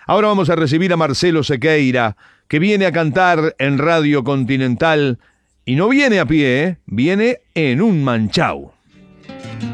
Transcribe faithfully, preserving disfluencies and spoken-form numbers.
Ahora vamos a recibir a Marcelo Sequeira, que viene a cantar en Radio Continental, y no viene a pie, ¿eh? Viene en un manchau.